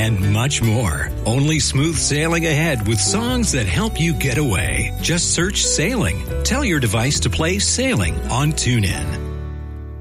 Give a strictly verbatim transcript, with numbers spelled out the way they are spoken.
and much more. Only smooth sailing ahead with songs that help you get away. Just search Sailing. Tell your device to play Sailing on TuneIn.